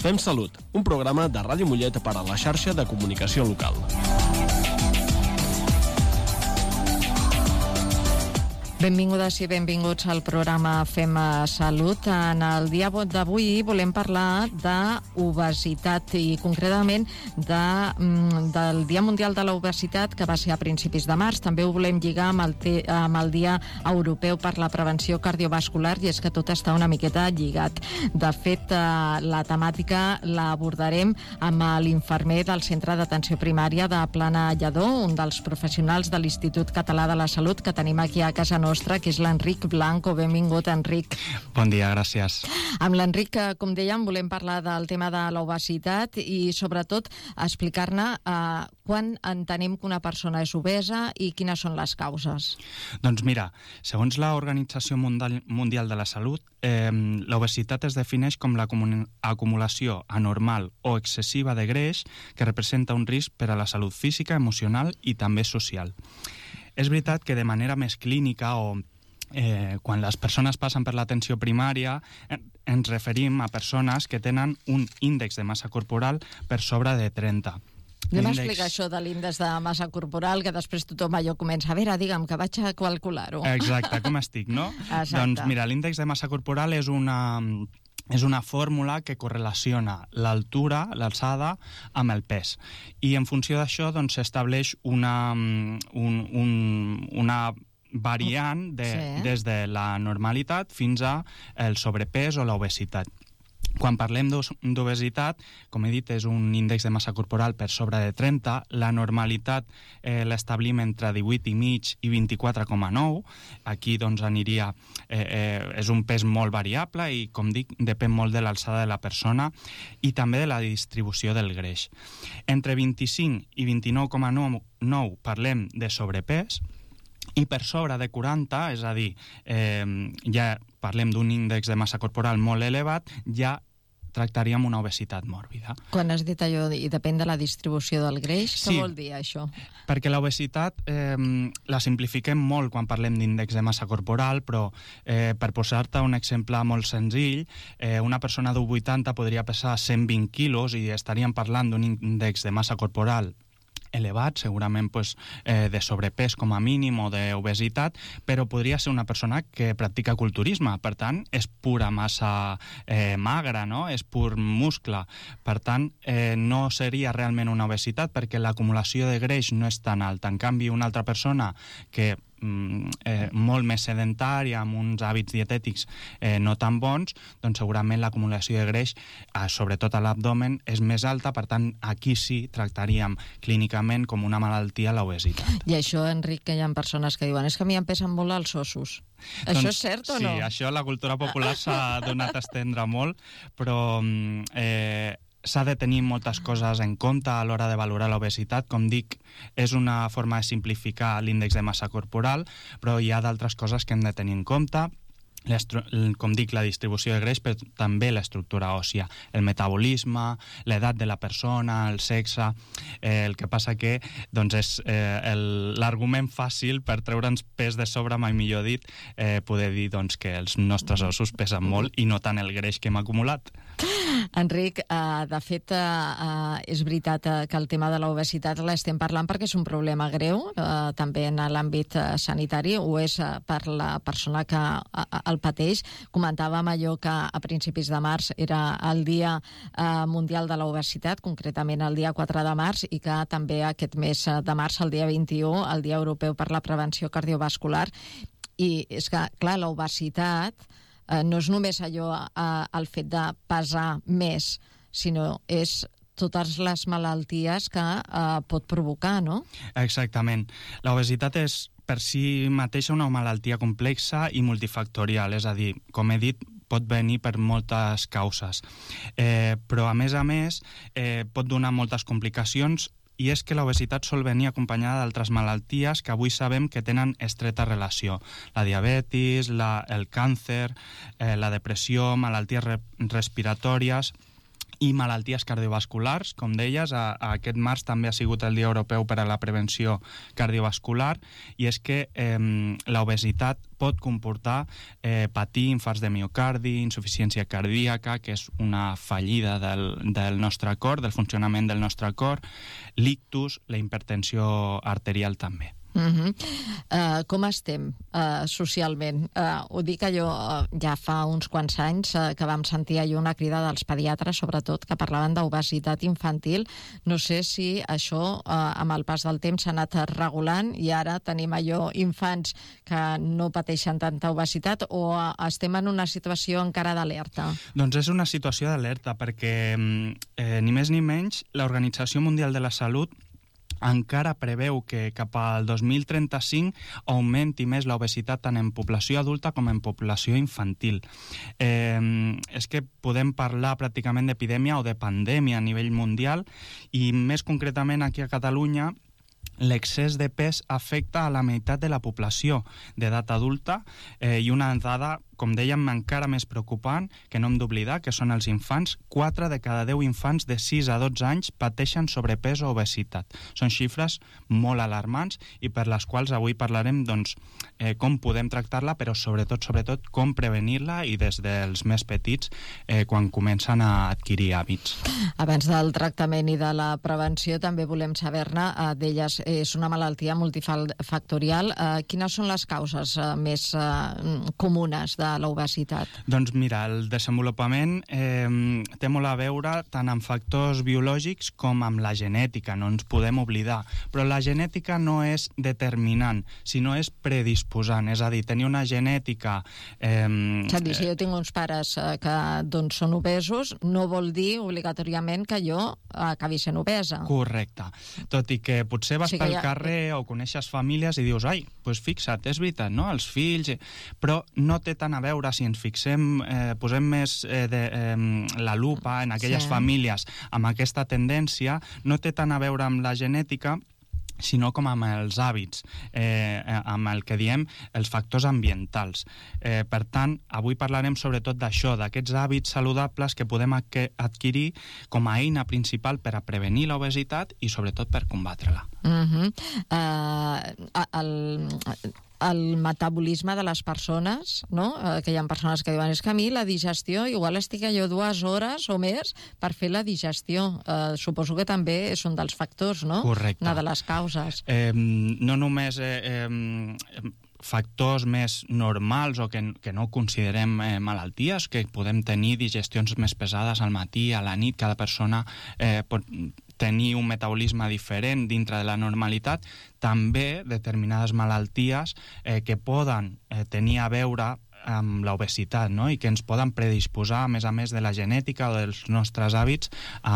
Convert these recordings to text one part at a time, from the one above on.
Fem Salut, un programa de Ràdio Mollet per a la xarxa de comunicació local. Benvingudes i benvinguts al programa Fem Salut. En el dia d'avui volem parlar d'obesitat i concretament del Dia Mundial de l'Obesitat, que va ser a principis de març. També ho volem lligar amb el Dia Europeu per la Prevenció Cardiovascular, i és que tot està una miqueta lligat. De fet, la temàtica la abordarem amb l'infermer del Centre d'Atenció Primària de Plana Lledó, un dels professionals de l'Institut Català de la Salut que tenim aquí a casa nostra, que és l'Enric Blanco. Benvingut, Enric. Bon dia, gràcies. Amb l'Enric, com dèiem, volem parlar del tema de l'obesitat i sobretot explicar-ne quan entenem que una persona és obesa i quines són les causes. Doncs mira, segons l'Organització Mundial de la Salut, l'obesitat es defineix com l'acumulació anormal o excessiva de greix que representa un risc per a la salut física, emocional i també social. És veritat que de manera més clínica o quan les persones passen per l'atenció primària ens referim a persones que tenen un índex de massa corporal per sobre de 30. Anem a explicar això de l'índex de massa corporal, que després tothom allò comença, a veure, digue'm, que vaig a calcular-ho. Exacte, com estic, no? Exacte. Doncs mira, l'índex de massa corporal és una fórmula que correlaciona l'altura, l'alçada, amb el pes. I en funció d'això doncs, s'estableix una variant des de la normalitat fins a el sobrepès o l'obesitat. Quan parlem d'obesitat, com he dit, és un índex de massa corporal per sobre de 30. La normalitat l'establim entre 18,5 i 24,9. Aquí doncs aniria... és un pes molt variable i, com dic, depèn molt de l'alçada de la persona i també de la distribució del greix. Entre 25 i 29,9 parlem de sobrepès, i per sobre de 40, és a dir, ja parlem d'un índex de massa corporal molt elevat, ja tractaríem una obesitat mòrbida. Quan has dit allò, i depèn de la distribució del greix, què vol dir això? Perquè l'obesitat la simplifiquem molt quan parlem d'índex de massa corporal, però per posar-te un exemple molt senzill, una persona d'1,80 podria pesar 120 quilos i estaríem parlant d'un índex de massa corporal elevat, segurament de sobrepès com a mínim o d'obesitat, però podria ser una persona que practica culturisme, per tant és pura massa magra, no? És pur muscle, per tant no seria realment una obesitat perquè l'acumulació de greix no és tan alta. En canvi, una altra persona que molt més sedentària, amb uns hàbits dietètics no tan bons, doncs segurament l'acumulació de greix, sobretot a l'abdomen, és més alta, per tant aquí sí tractaríem clínicament com una malaltia l'obesitat. I això, Enric, que hi ha persones que diuen és que a mi em pesen molt els ossos. Això és cert o no? Sí, això la cultura popular s'ha donat a estendre molt, però s'ha de tenir moltes coses en compte a l'hora de valorar l'obesitat. Com dic, és una forma de simplificar l'índex de massa corporal, però hi ha d'altres coses que hem de tenir en compte. Com dic, la distribució de greix, però també l'estructura òssia, el metabolisme, l'edat de la persona, el sexe. El que passa que doncs és l'argument fàcil per treure'ns pes de sobre, mai millor dit, poder dir doncs, que els nostres ossos pesen molt i no tant el greix que hem acumulat. Enric, de fet, és veritat que el tema de l'obesitat l'estem parlant perquè és un problema greu, també en l'àmbit sanitari, ho és per la persona que el pateix. Comentàvem allò que a principis de març era el Dia Mundial de l'Obesitat, concretament el dia 4 de març, i que també aquest mes de març, el dia 21, el Dia Europeu per la Prevenció Cardiovascular. I és que, clar, l'obesitat no és només allò, el fet de pesar més, sinó és totes les malalties que pot provocar, no? Exactament. L'obesitat és per si mateixa una malaltia complexa i multifactorial, és a dir, com he dit, pot venir per moltes causes. Però, a més, pot donar moltes complicacions, i és que l'obesitat sol venir acompanyada d'altres malalties que avui sabem que tenen estreta relació. La diabetis, el càncer, la depressió, malalties respiratòries. i malalties cardiovasculars, com deies, aquest març també ha sigut el Dia Europeu per a la Prevenció Cardiovascular, i és que l'obesitat pot comportar patir infarts de miocardi, insuficiència cardíaca, que és una fallida del nostre cor, del funcionament del nostre cor, l'ictus, la hipertensió arterial també. Com estem socialment? Ho dic allò, ja fa uns quants anys que vam sentir allò una crida dels pediatres, sobretot, que parlaven d'obesitat infantil. No sé si això, amb el pas del temps, s'ha anat regulant i ara tenim allò infants que no pateixen tanta obesitat, o estem en una situació encara d'alerta? Doncs és una situació d'alerta perquè, ni més ni menys, l'Organització Mundial de la Salut encara preveu que cap al 2035 augmenti més l'obesitat tant en població adulta com en població infantil. És que podem parlar pràcticament d'epidèmia o de pandèmia a nivell mundial, i més concretament aquí a Catalunya l'excés de pes afecta a la meitat de la població d'edat adulta, i una dada, com dèiem, encara més preocupant, que no hem d'oblidar, que són els infants. 4 de cada 10 infants de 6 a 12 anys pateixen sobrepès o obesitat. Són xifres molt alarmants i per les quals avui parlarem, doncs, com podem tractar-la, però sobretot com prevenir-la, i des dels més petits, quan comencen a adquirir hàbits. Abans del tractament i de la prevenció, també volem saber-ne d'elles. És una malaltia multifactorial. Quines són les causes més comunes de l'obesitat? Doncs mira, el desenvolupament té molt a veure tant amb factors biològics com amb la genètica, no ens podem oblidar. Però la genètica no és determinant, sinó és predisposant. És a dir, tenir una genètica... És a dir, si jo tinc uns pares que doncs, són obesos, no vol dir obligatòriament que jo acabi sent obesa. Correcte. Tot i que potser vas pel carrer o coneixes famílies i dius, ai, doncs fixa't, és veritat, no?, els fills... Però no té tant a veure si ens fixem, posem més la lupa en aquelles famílies amb aquesta tendència, no té tant a veure amb la genètica, sinó com amb els hàbits, amb el que diem els factors ambientals. Per tant, avui parlarem sobretot d'això, d'aquests hàbits saludables que podem adquirir com a eina principal per a prevenir l'obesitat i sobretot per combatre-la. El metabolisme de les persones, no? Que hi ha persones que diuen, és que a mi la digestió, igual estic allò 2 hores o més per fer la digestió. Suposo que també és un dels factors, no? Correcte. Una de les causes. No només factors més normals o que no considerem malalties, que podem tenir digestions més pesades al matí, a la nit, cada persona pot tenir un metabolisme diferent dintre de la normalitat, també determinades malalties que poden tenir a veure amb l'obesitat, no?, i que ens poden predisposar, a més de la genètica o dels nostres hàbits,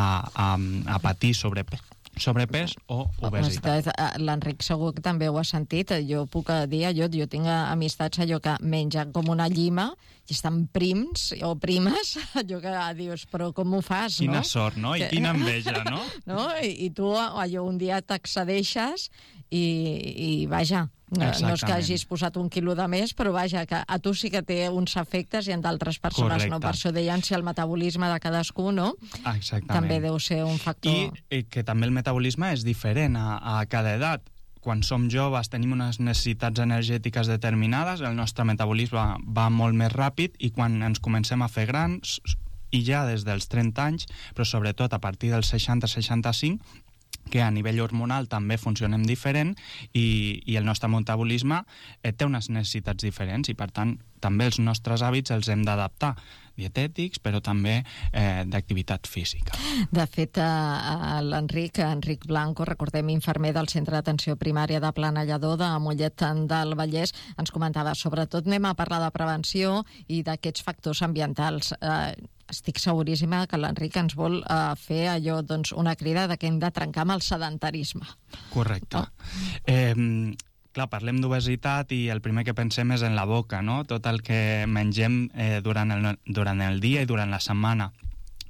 a patir sobrepès o obesitat. L'Enric segur que també ho ha sentit. Jo puc dir, jo tinc amistats allò que mengen com una llima i estan prims o primes, allò que dius, però com ho fas, no? Quina sort, no? I quina enveja, no? No? I tu allò un dia t'excedeixes i vaja, no és que hagis posat 1 quilo de més, però vaja, que a tu sí que té uns efectes i en d'altres persones no. Per això deien si el metabolisme de cadascú, no? Exactament. També deu ser un factor... I que també el metabolisme és diferent a cada edat. Quan som joves tenim unes necessitats energètiques determinades, el nostre metabolisme va molt més ràpid, i quan ens comencem a fer grans, i ja des dels 30 anys, però sobretot a partir dels 60-65, que a nivell hormonal també funcionem diferent i el nostre metabolisme té unes necessitats diferents i, per tant, també els nostres hàbits els hem d'adaptar, dietètics, però també d'activitat física. De fet, l'Enric Blanco, recordem, infermer del Centre d'Atenció Primària de Planellador de Mollet del Vallès, ens comentava, sobretot anem a parlar de prevenció i d'aquests factors ambientals. Estic seguríssima que l'Enric ens vol fer allò, doncs, una crida de que hem de trencar amb el sedentarisme. Correcte. Clar, parlem d'obesitat i el primer que pensem és en la boca, no? Tot el que mengem durant el dia i durant la setmana.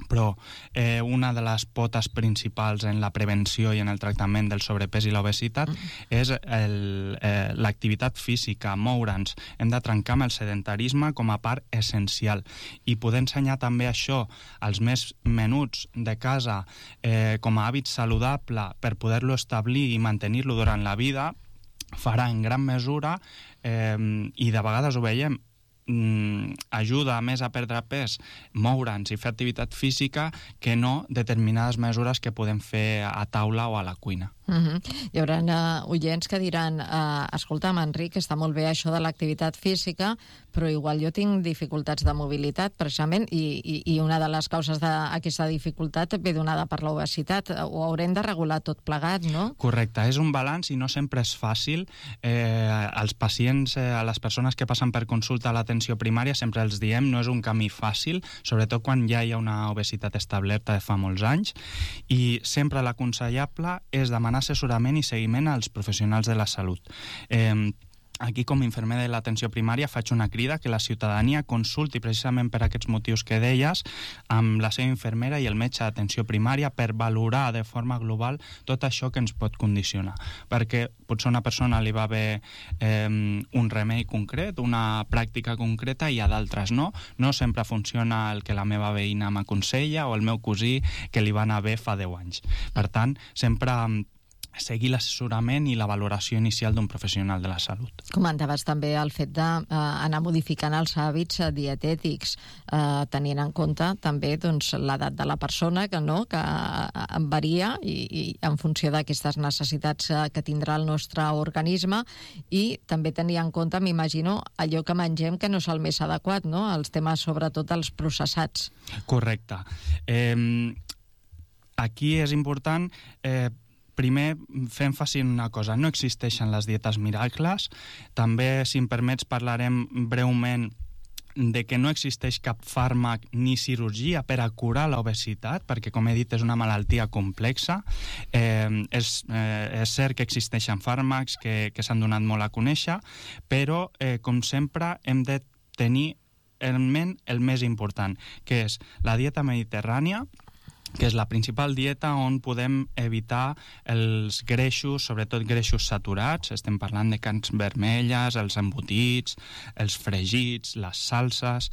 però una de les potes principals en la prevenció i en el tractament del sobrepès i l'obesitat és l'activitat física, moure'ns. Hem de trencar amb el sedentarisme com a part essencial i poder ensenyar també això als més menuts de casa com a hàbit saludable per poder-lo establir i mantenir-lo durant la vida farà en gran mesura, i de vegades ho veiem, ajuda més a perdre pes, moure'ns i fer activitat física que no determinades mesures que podem fer a taula o a la cuina. Hi haurà oients que diran escolta'm, Enric, està molt bé això de l'activitat física, però igual jo tinc dificultats de mobilitat, precisament, i una de les causes d'aquesta dificultat ve donada per l'obesitat. Ho haurem de regular tot plegat, no? Correcte, és un balanç i no sempre és fàcil. Als pacients, a les persones que passen per consulta a l'atenció primària, sempre els diem, no és un camí fàcil, sobretot quan ja hi ha una obesitat establerta de fa molts anys, i sempre l'aconsellable és demanar assessorament i seguiment als professionals de la salut. Aquí, com a infermer de l'atenció primària, faig una crida que la ciutadania consulti precisament per aquests motius que deies amb la seva infermera i el metge d'atenció primària per valorar de forma global tot això que ens pot condicionar. Perquè potser a una persona li va bé un remei concret, una pràctica concreta, i a d'altres no. No sempre funciona el que la meva veïna m'aconsella o el meu cosí que li va anar bé fa 10 anys. Per tant, sempre seguir l'assessorament i la valoració inicial d'un professional de la salut. Comentaves també el fet d'anar modificant els hàbits dietètics, tenint en compte també l'edat de la persona, que varia i en funció d'aquestes necessitats que tindrà el nostre organisme, i també tenir en compte, m'imagino, allò que mengem que no és el més adequat, no? Els temes, sobretot, els processats. Correcte. Aquí és important primer, fer èmfasi en una cosa. No existeixen les dietes miracles. També, si em permets, parlarem breument de que no existeix cap fàrmac ni cirurgia per a curar l'obesitat, perquè, com he dit, és una malaltia complexa. És cert que existeixen fàrmacs que s'han donat molt a conèixer, però, com sempre, hem de tenir en ment el més important, que és la dieta mediterrània, que és la principal dieta on podem evitar els greixos, sobretot greixos saturats. Estem parlant de carns vermelles, els embotits, els fregits, les salses,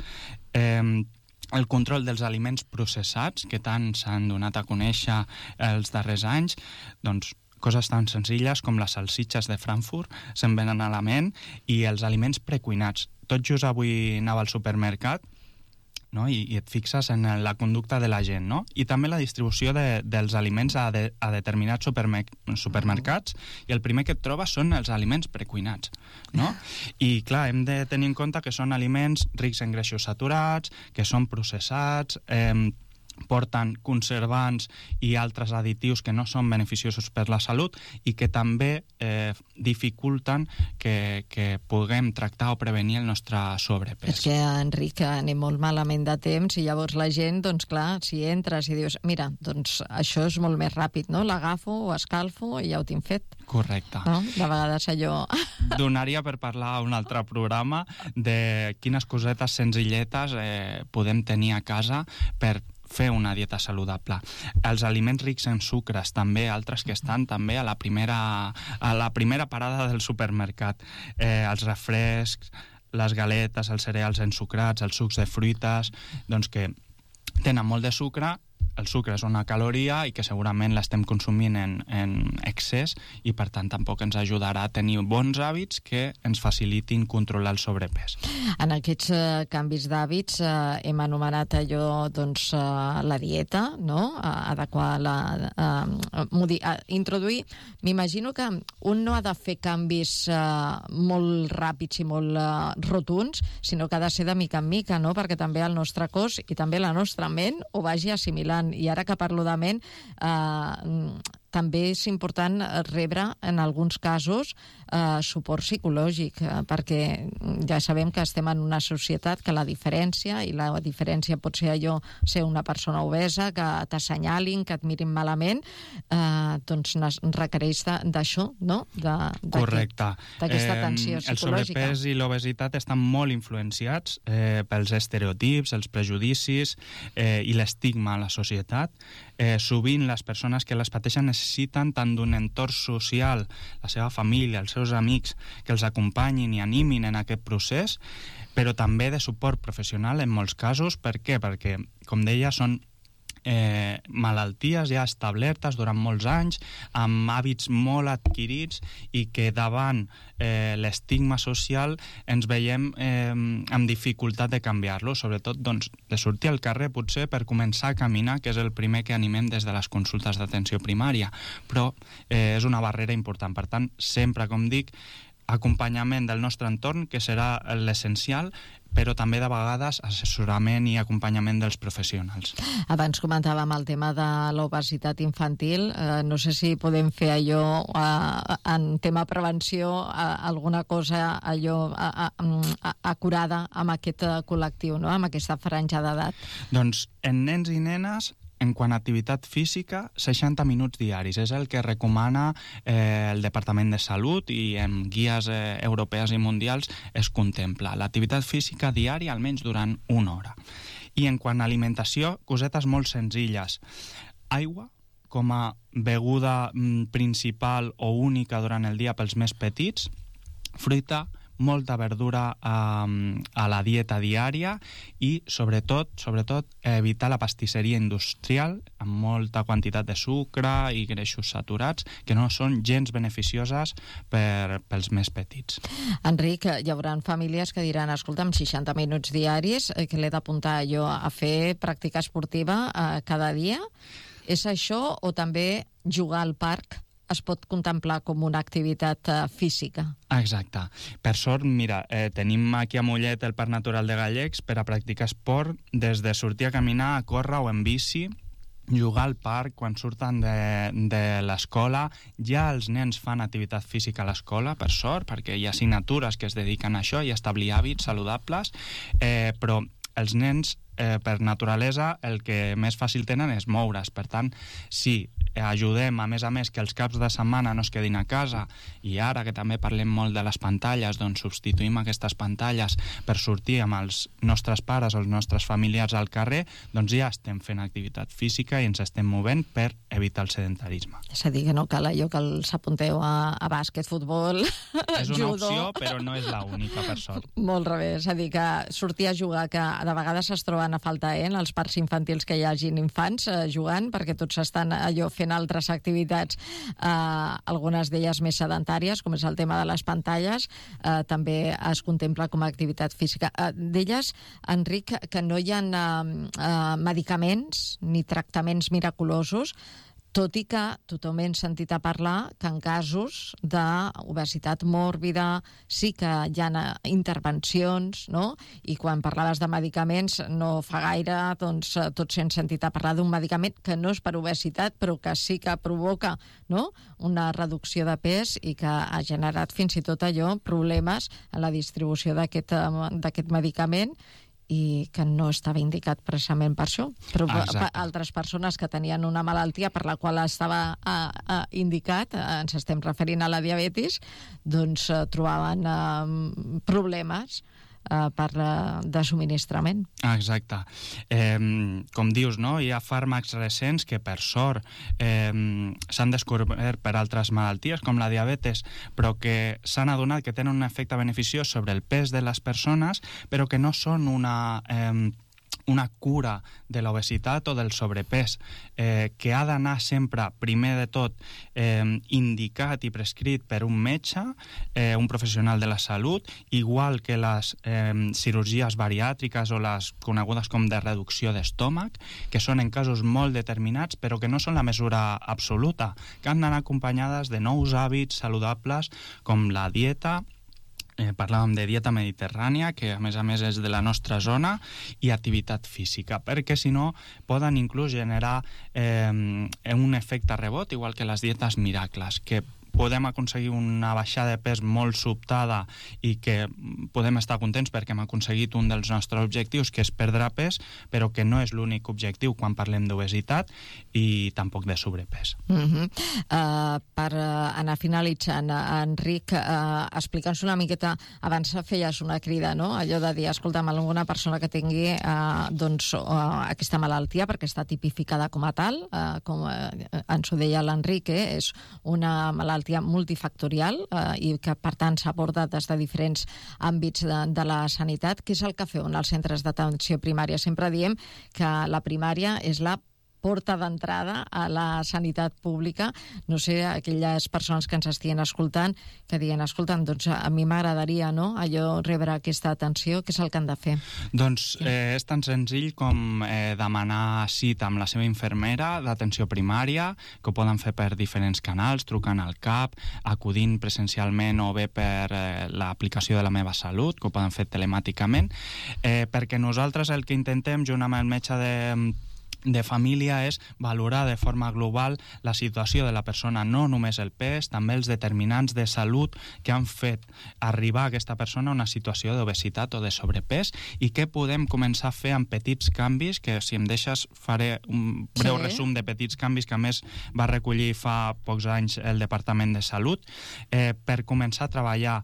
el control dels aliments processats, que tant s'han donat a conèixer els darrers anys, doncs coses tan senzilles com les salsitxes de Frankfurt se'n venen a la ment, i els aliments precuinats. Tot just avui anava al supermercat, no? I et fixes en la conducta de la gent, no? I també la distribució dels aliments a determinats supermercats, i el primer que et trobes són els aliments precuinats, no? I clar, hem de tenir en compte que són aliments rics en greixos saturats, que són processats, porten conservants i altres additius que no són beneficiosos per la salut i que també dificulten que puguem tractar o prevenir el nostre sobrepès. És que, Enric, anem molt malament de temps, i llavors la gent, doncs clar, si entres i dius, mira, doncs això és molt més ràpid, no? L'agafo, ho escalfo i ja ho tinc fet. Correcte. No? De vegades allò... Donaria per parlar un altre programa de quines cosetes senzilletes podem tenir a casa per fer una dieta saludable. Els aliments rics en sucres, també, altres que estan també a la primera parada del supermercat. Els refrescs, les galetes, els cereals ensucrats, els sucs de fruites, doncs que tenen molt de sucre. El sucre és una caloria i que segurament l'estem consumint en excés, i per tant tampoc ens ajudarà a tenir bons hàbits que ens facilitin controlar el sobrepès. En aquests canvis d'hàbits hem anomenat allò, doncs, la dieta, no? Introduir... M'imagino que un no ha de fer canvis molt ràpids i molt rotunds, sinó que ha de ser de mica en mica, no? Perquè també el nostre cos i també la nostra ment ho vagi assimilant. I ara que parlo de ment, també és important rebre, en alguns casos, suport psicològic, perquè ja sabem que estem en una societat que la diferència, i la diferència pot ser allò, ser una persona obesa, que t'assenyalin, que et mirin malament, doncs requereix d'això, no? Correcte. D'aquesta atenció psicològica. El sobrepès i l'obesitat estan molt influenciats pels estereotips, els prejudicis i l'estigma a la societat. Sovint les persones que les pateixen necessiten tant d'un entorn social, la seva família, els seus amics, que els acompanyin i animin en aquest procés, però també de suport professional en molts casos. Per què? Perquè, com deia, són malalties ja establertes durant molts anys, amb hàbits molt adquirits, i que davant l'estigma social ens veiem amb dificultat de canviar-lo, sobretot doncs, de sortir al carrer potser per començar a caminar, que és el primer que animem des de les consultes d'atenció primària, però és una barrera important. Per tant, sempre, com dic, acompanyament del nostre entorn, que serà l'essencial, però també de vegades assessorament i acompanyament dels professionals. Abans comentàvem el tema de l'obesitat infantil. No sé si podem fer allò en tema prevenció, alguna cosa allò acurada amb aquest col·lectiu, no? Amb aquesta franja d'edat. Doncs en nens i nenes, en quant a activitat física, 60 minuts diaris. És el que recomana el Departament de Salut, i en guies europees i mundials es contempla. L'activitat física diària almenys durant 1 hora. I en quant a alimentació, cosetes molt senzilles. Aigua com a beguda principal o única durant el dia pels més petits, fruita, molta verdura a la dieta diària, i sobretot evitar la pastisseria industrial amb molta quantitat de sucre i greixos saturats, que no són gens beneficioses pels més petits. Enric, hi haurà famílies que diran, escolta, amb 60 minuts diaris, que l'he d'apuntar jo a fer pràctica esportiva cada dia? És això, o també jugar al parc es pot contemplar com una activitat física? Exacte. Per sort, mira, tenim aquí a Mollet el Parc Natural de Gallecs per a practicar esport, des de sortir a caminar, a córrer o en bici, jugar al parc quan surten de l'escola. Ja els nens fan activitat física a l'escola, per sort, perquè hi ha assignatures que es dediquen a això i a establir hàbits saludables, però els nens, per naturalesa, el que més fàcil tenen és moure's. Per tant, si ajudem, a més, que els caps de setmana no es quedin a casa, i ara que també parlem molt de les pantalles, doncs substituïm aquestes pantalles per sortir amb els nostres pares o els nostres familiars al carrer, doncs ja estem fent activitat física i ens estem movent per evitar el sedentarisme. És a dir, que no cal allò que els apunteu a bàsquet, futbol, és una judo. opció, però no és l'única, per sort. Molt rebé, és a dir, que sortir a jugar, que de vegades es troben a faltar en els parcs infantils, que hi hagin infants jugant, perquè tots estan allò fent altres activitats, algunes d'elles més sedentàries, com és el tema de les pantalles, també es contempla com a activitat física. D'elles, Enric, que no hi ha medicaments ni tractaments miraculosos, tot i que tothom hem sentit a parlar que en casos d'obesitat mòrbida sí que hi ha intervencions, no? I quan parlaves de medicaments no fa gaire, doncs tots hem sentit a parlar d'un medicament que no és per obesitat, però que sí que provoca, no?, una reducció de pes, i que ha generat fins i tot allò problemes en la distribució d'aquest medicament, i que no estava indicat precisament per això. Però altres persones que tenien una malaltia per la qual estava indicat, ens estem referint a la diabetis, doncs trobaven problemes de subministrament. Exacte. Com dius, no? Hi ha fàrmacs recents que, per sort, s'han descobert per altres malalties, com la diabetes, però que s'han adonat que tenen un efecte beneficiós sobre el pes de les persones, però que no són una cura de l'obesitat o del sobrepès, que ha d'anar sempre, primer de tot, indicat i prescrit per un metge, un professional de la salut, igual que les cirurgies bariàtriques o les conegudes com de reducció d'estómac, que són en casos molt determinats, però que no són la mesura absoluta, que han d'anar acompanyades de nous hàbits saludables com la dieta, parlàvem de dieta mediterrània, que a més és de la nostra zona, i activitat física, perquè si no poden inclús generar un efecte rebot, igual que les dietes miracles, que podem aconseguir una baixada de pes molt sobtada i que podem estar contents perquè hem aconseguit un dels nostres objectius, que és perdre pes, però que no és l'únic objectiu quan parlem d'obesitat i tampoc de sobrepès. Per anar finalitzant, Enric, explica'ns una miqueta, abans feies una crida, no? Allò de dir, escolta'm, alguna persona que tingui aquesta malaltia, perquè està tipificada com a tal, com ens ho deia l'Enric, és una malaltia multifactorial i que, per tant, s'aborda des de diferents àmbits de la sanitat. Què és el que feu en els centres d'atenció primària? Sempre diem que la primària és la porta d'entrada a la sanitat pública. No sé, aquelles persones que ens estiguin escoltant, que diuen, escolta'm, doncs a mi m'agradaria, no?, allò, rebre aquesta atenció. Què és el que han de fer? Doncs és tan senzill com demanar cita amb la seva infermera d'atenció primària, que ho poden fer per diferents canals, trucant al CAP, acudint presencialment o bé per l'aplicació de La Meva Salut, que ho poden fer telemàticament, perquè nosaltres el que intentem, junt amb el metge de família, és valorar de forma global la situació de la persona, no només el pes, també els determinants de salut que han fet arribar a aquesta persona a una situació d'obesitat o de sobrepès, i què podem començar a fer amb petits canvis, que si em deixes faré un breu resum de petits canvis que a més va recollir fa pocs anys el Departament de Salut, per començar a treballar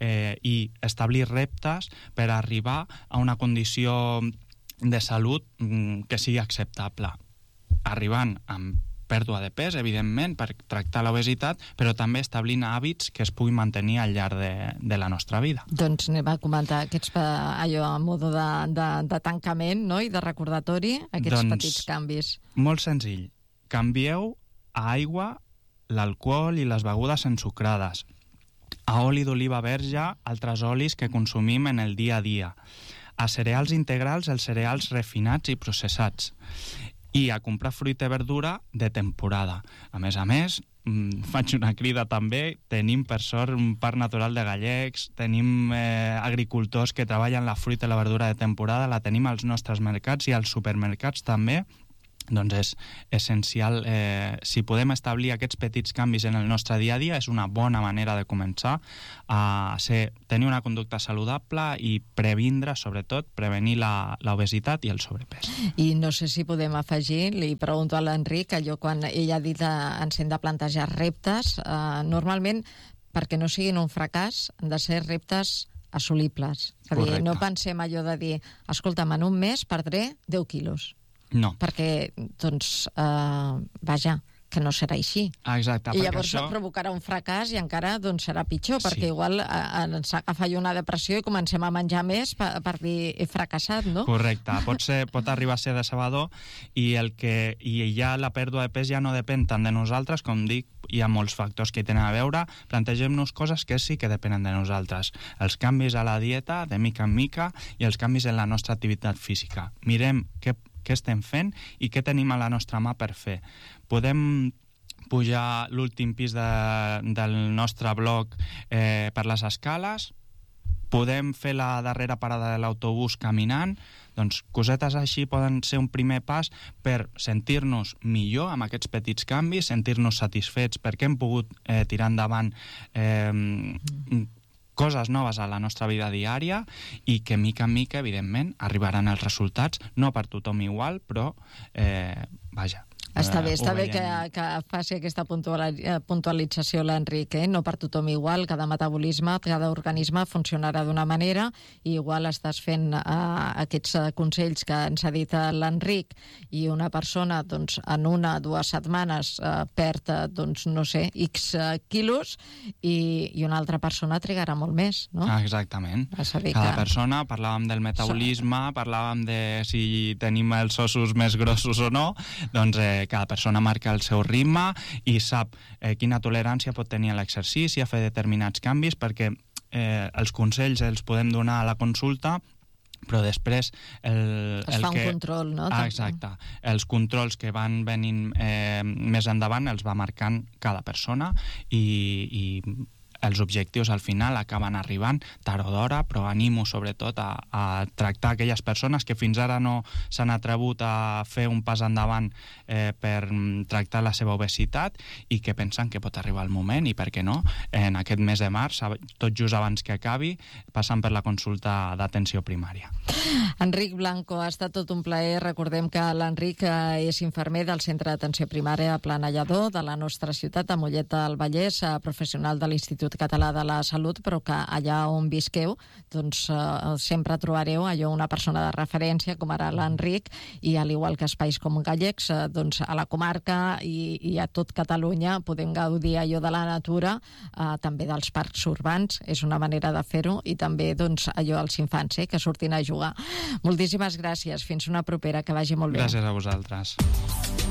i establir reptes per arribar a una condició de salut que sigui acceptable, arribant amb pèrdua de pes, evidentment, per tractar l'obesitat, però també establint hàbits que es puguin mantenir al llarg de la nostra vida. Doncs anem a comentar aquests, allò a modo de tancament, no?, i de recordatori, aquests petits canvis. Molt senzill. Canvieu a aigua l'alcohol i les begudes ensucrades, a oli d'oliva verge, altres olis que consumim en el dia a dia, a cereals integrals, els cereals refinats i processats, i a comprar fruita i verdura de temporada. A més, faig una crida també, tenim per sort un parc natural de gallecs, tenim agricultors que treballen la fruita i la verdura de temporada, la tenim als nostres mercats i als supermercats també. Doncs és essencial, si podem establir aquests petits canvis en el nostre dia a dia, és una bona manera de començar a tenir una conducta saludable i previndre, sobretot, prevenir l'obesitat i el sobrepès. I no sé si podem afegir, li pregunto a l'Enric, allò quan ell ha dit ens hem de plantejar reptes, normalment, perquè no siguin un fracàs, han de ser reptes assolibles. És a dir, no pensem allò de dir, escolta'm, en un mes perdré 10 quilos. No. Perquè, doncs, vaja, que no serà així. Exacte. I llavors provocarà un fracàs i encara doncs, serà pitjor, perquè igual ens agafa una depressió i comencem a menjar més per dir he fracassat, no? Correcte. Pot arribar a ser decebedor i ja la pèrdua de pes ja no depèn tant de nosaltres, com dic, hi ha molts factors que hi tenen a veure. Plantegem-nos coses que sí que depenen de nosaltres. Els canvis a la dieta, de mica en mica, i els canvis en la nostra activitat física. Mirem què estem fent i què tenim a la nostra mà per fer. Podem pujar l'últim pis del nostre bloc per les escales, podem fer la darrera parada de l'autobús caminant. Doncs cosetes així poden ser un primer pas per sentir-nos millor amb aquests petits canvis, sentir-nos satisfets perquè hem pogut tirar endavant coses noves a la nostra vida diària i que mica en mica, evidentment, arribaran els resultats, no per tothom igual, però vaja. Està bé que faci aquesta puntualització l'Enric, no per tothom igual, cada metabolisme, cada organisme funcionarà d'una manera i igual estàs fent aquests consells que ens ha dit l'Enric i una persona doncs, en 1 o 2 setmanes perd, doncs, no sé, X quilos i una altra persona trigarà molt més, no? Exactament. Cada persona, parlàvem del metabolisme, parlàvem de si tenim els ossos més grossos o no, doncs cada persona marca el seu ritme i sap quina tolerància pot tenir a l'exercici, a fer determinats canvis, perquè els consells els podem donar a la consulta, però després es fa un control, no? Exacte. Els controls que van venint més endavant els va marcant cada persona i els objectius al final acaben arribant tard o d'hora, però animo sobretot a tractar aquelles persones que fins ara no s'han atrevut a fer un pas endavant per tractar la seva obesitat i que pensen que pot arribar el moment i, per què no, en aquest mes de març, tot just abans que acabi, passen per la consulta d'atenció primària. Enric Blanco, ha estat tot un plaer. Recordem que l'Enric és infermer del Centre d'Atenció Primària Planellador de la nostra ciutat, de Mollet del Vallès, professional de l'Institut Català de la Salut, però que allà on visqueu doncs sempre trobareu allò una persona de referència, com ara l'Enric, i al igual que espais com Gallecs, doncs a la comarca i a tot Catalunya podem gaudir allò de la natura, també dels parcs urbans, és una manera de fer-ho, i també doncs allò als infants, que surtin a jugar. Moltíssimes gràcies, fins una propera, que vagi molt bé. Gràcies a vosaltres.